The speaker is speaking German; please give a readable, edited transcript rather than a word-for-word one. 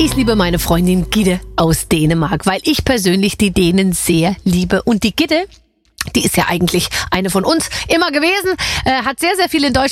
Ich liebe meine Freundin Gitte aus Dänemark, weil ich persönlich die Dänen sehr liebe. Und die Gitte, die ist ja eigentlich eine von uns immer gewesen, hat sehr, sehr viel in Deutschland